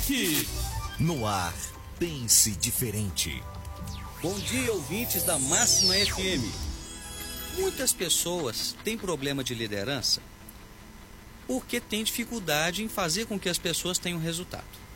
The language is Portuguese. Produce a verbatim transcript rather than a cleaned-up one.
destaque. No ar, pense diferente. Bom dia, ouvintes da Máxima F M. Muitas pessoas têm problema de liderança porque têm dificuldade em fazer com que as pessoas tenham resultado.